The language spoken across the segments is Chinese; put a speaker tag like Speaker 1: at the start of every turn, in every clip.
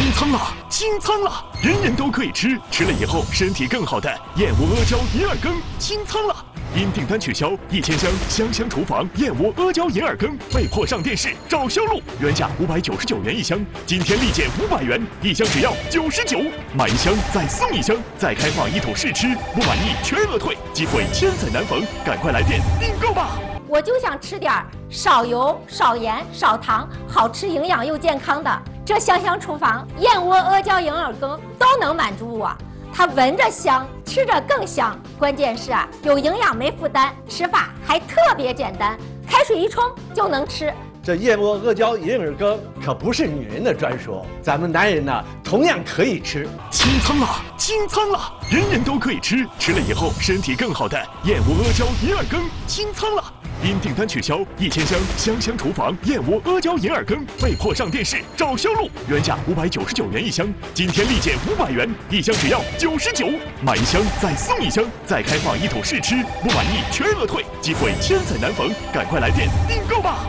Speaker 1: 清仓了，清仓了！人人都可以吃，吃了以后身体更好的燕窝阿胶银耳羹清仓了。因订单取消，1000箱香香厨房燕窝阿胶银耳羹被迫上电视找销路，原价599元一箱，今天立减500元，一箱只要99，买一箱再送一箱，再开放一桶试吃，不满意全额退，机会千载难逢，赶快来电订购吧！
Speaker 2: 我就想吃点少油、少盐、少糖，好吃、营养又健康的。这香香厨房燕窝阿胶银耳羹都能满足我。它闻着香，吃着更香，关键是有营养没负担，吃法还特别简单，开水一冲就能吃。
Speaker 3: 这燕窝阿胶银耳羹可不是女人的专属，咱们男人呢同样可以吃。
Speaker 1: 清仓了，清仓了！人人都可以吃，吃了以后身体更好的燕窝阿胶银耳羹清仓了。因订单取消，1000箱香香厨房燕窝阿胶银耳羹被迫上电视找销路，原价599元一箱，今天立减500元，一箱只要99，买一箱再送一箱，再开放一桶试吃，不满意全额退，机会千载难逢，赶快来电订购吧！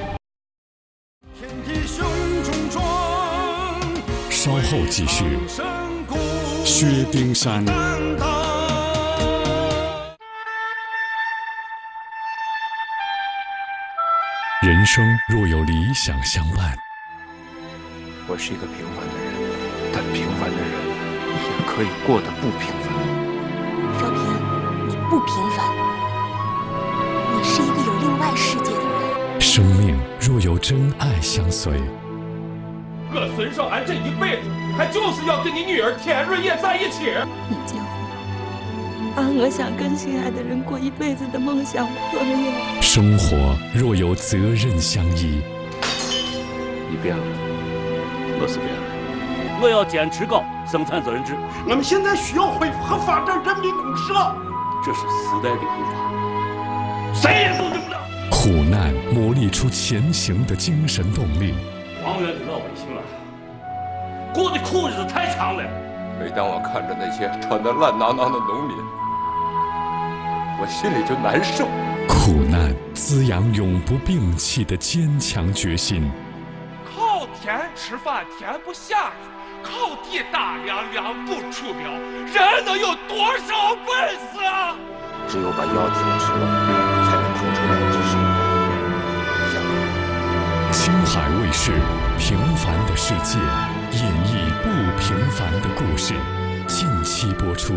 Speaker 4: 稍后继续。薛丁山。人生若有理想相伴，
Speaker 5: 我是一个平凡的人，但平凡的人也可以过得不平凡。
Speaker 6: 少平，你不平凡，你是一个有另外世界的人。
Speaker 4: 生命若有真爱相随，
Speaker 7: 我孙少安这一辈子，他就是要跟你女儿田润叶在一起。
Speaker 6: 你结婚，把我想跟心爱的人过一辈子的梦想破灭。
Speaker 4: 生活若有责任相依，
Speaker 5: 你变了，我是变了。
Speaker 8: 我要坚持搞生产责任制。
Speaker 9: 我们现在需要恢复和发展人民公社，
Speaker 8: 这是时代的步伐，谁也动不了。
Speaker 4: 苦难磨砺出前行的精神动力。
Speaker 8: 王源的老百姓啊，过的苦日子太长了。
Speaker 5: 每当我看着那些穿得烂囊囊的农民，我心里就难受。
Speaker 4: 苦难滋养永不摒弃的坚强决心。
Speaker 7: 靠天吃饭天不下雨，靠地打粮粮不出苗，人能有多少本事啊？
Speaker 5: 只有把腰挺直了，才能腾出来支撑。
Speaker 4: 青海卫视《平凡的世界》演绎不平凡的故事，近期播出。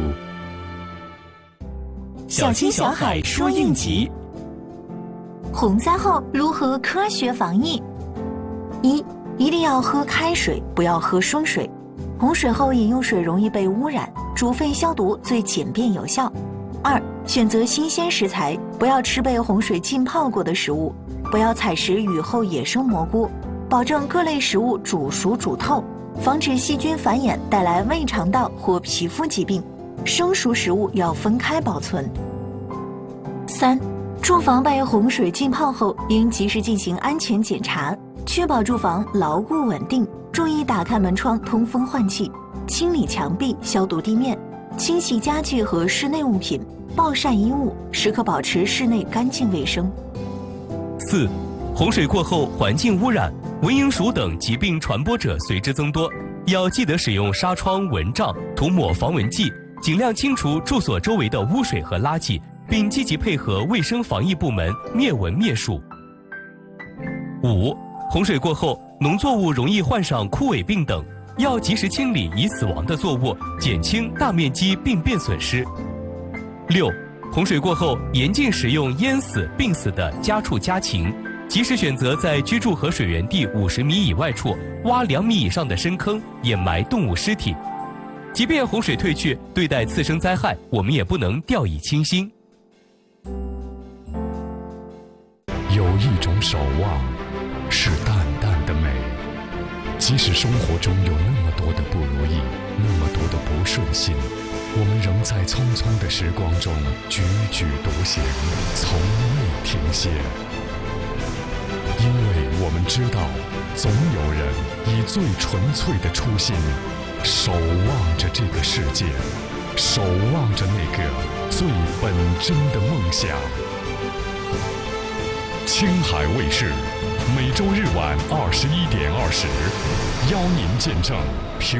Speaker 10: 小青小海说应急。洪灾后如何科学防疫？1. 一定要喝开水，不要喝生水。洪水后饮用水容易被污染，煮沸消毒最简便有效。2. 选择新鲜食材，不要吃被洪水浸泡过的食物，不要采食雨后野生蘑菇，保证各类食物煮熟煮透，防止细菌繁衍带来胃肠道或皮肤疾病。生熟食物要分开保存。3. 住房被洪水浸泡后，应及时进行安全检查，确保住房牢固稳定。注意打开门窗通风换气，清理墙壁，消毒地面，清洗家具和室内物品，暴晒衣物，时刻保持室内干净卫生。
Speaker 11: 4. 洪水过后，环境污染、蚊蝇鼠等疾病传播者随之增多，要记得使用纱窗、蚊帐，涂抹防蚊剂，尽量清除住所周围的污水和垃圾，并积极配合卫生防疫部门灭蚊灭鼠。5. 洪水过后，农作物容易患上枯萎病等，要及时清理已死亡的作物，减轻大面积病变损失。6. 洪水过后，严禁使用淹死、病死的家畜家禽，及时选择在居住和水源地50米以外处挖2米以上的深坑，掩埋动物尸体。即便洪水退去，对待次生灾害，我们也不能掉以轻心。
Speaker 4: 有一种守望，是淡淡的美。即使生活中有那么多的不如意，那么多的不顺心，我们仍在匆匆的时光中踽踽独行，从未停歇。因为我们知道，总有人以最纯粹的初心，守望着这个世界，守望着那个最本真的梦想。青海卫视每周日晚21:20，邀您见证